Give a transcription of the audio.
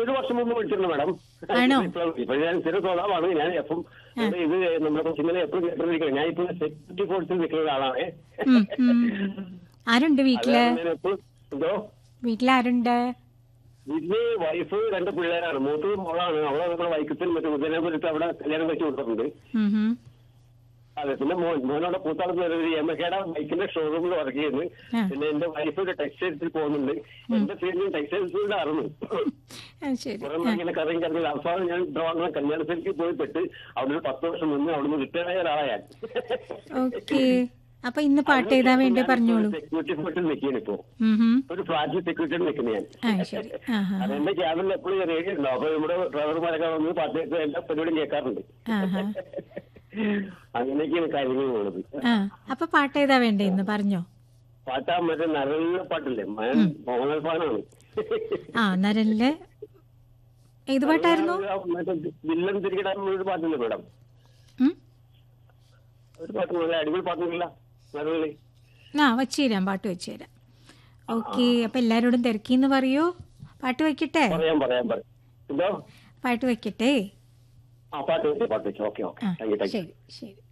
ഒരു വർഷം മുമ്പ് വിളിച്ചിരുന്നു മാഡം. ആണോ? ഇപ്പൊ ഞാൻ സ്ഥിര സ്വഭാവമാണ്. ഞാൻ എപ്പം ഇത് നമ്മുടെ കൊച്ചിങ്ങനെ എപ്പോഴും കേട്ടിരിക്കുന്നത്. ഞാൻ ഇപ്പൊ സെക്യൂരിറ്റി ഫോഴ്സിൽ നിൽക്കുന്ന ആളാണ്. ഉം, ഉം. ആരുണ്ട് വീട്ടില്? എപ്പോഴും എന്തോ വീട്ടിലാരുണ്ട്? വീട്ടില് വൈഫ് 2 പിള്ളേരാണ്. മൂത്തത് മോളാണ്. അവളെ നമ്മുടെ വൈക്കത്തിൽ മറ്റേ ഉദയനപുരത്ത് അവിടെ കല്യാണം കഴിച്ചു കൊടുത്തിട്ടുണ്ട്. ഉം, ഉം. അതെ. പിന്നെ മോനോടെ പൂത്താളത്ത് യമക്കേട ബൈക്കിന്റെ ഷോറൂമിൽ വർക്ക് ചെയ്യുന്നു. ആ. പിന്നെ എന്റെ വൈഫ് ഒരു ടെക്സ്റ്റൈൽസിൽ പോകുന്നുണ്ട്. എന്റെ ഫീൽഡിൽ ടെക്സ്റ്റൈൽസിലൂടെ അറിഞ്ഞു ശരി. കുറെ ഇങ്ങനെ കറങ്ങി കറങ്ങി അവസാനം ഞാൻ ട്രിവാൻഡ്രം കല്യാണത്തിലേക്ക് പോയി പെട്ട് അവിടെ ഒരു 10 വർഷം മുന്നേ അവിടുന്ന് റിട്ടയർ ആയ ഒരാളാ ഞാൻ. ഓക്കെ. അപ്പൊ ഇന്ന് പാട്ട് ഏതാ വേണ്ടി പറഞ്ഞോളൂ. സെക്യൂരിറ്റി ഫോഴ്സിൽ നിൽക്കുകയാണ് ഇപ്പോ. ഉം, ഉം. ഒരു ഫ്ലാറ്റിൽ സെക്യൂരിറ്റി നിൽക്കുന്നു ഞാൻ. ശരി. ആഹാ. അതെന്റെ ക്യാബിനിൽ എപ്പോഴും റേഡിയോ ഉണ്ടോ. അപ്പൊ നമ്മുടെ ഡ്രൈവർമാരൊക്കെ വന്ന് പാട്ട് എല്ലാ പരിപാടിയും കേൾക്കാറുണ്ട്. ആഹാ. അങ്ങനെയൊക്കെയാണ് കാര്യങ്ങൾ പോകുന്നത്. അപ്പൊ പാട്ട് ഏതാ വേണ്ടേ ഇന്ന് പറഞ്ഞോ. പാട്ടാ മറ്റേ നല്ല പാട്ടില്ലേ, മോഹൻലാൽ ഫാനാണ്. നരലില് ഏത് പാട്ടായിരുന്നു? മറ്റേ വില്ലൻ തിരികിടാൻ ഒരു പാട്ടില്ലേ മേഡം? ഉം? ഒരു പാട്ട് നല്ല അടിപൊളി പാട്ടില്ല നരളില്. വച്ചുതരാം, പാട്ട് വെച്ചുതരാം. ഓക്കെ. അപ്പൊ എല്ലാരോടും തിരക്കിന്ന് പറയൂ. പാട്ട് വെക്കട്ടെ? പറയാം. എന്തോ പാട്ട് വെക്കട്ടെ? പാട്ട് വെച്ചു. ഓക്കെ. Thank you. ശരി ശരി.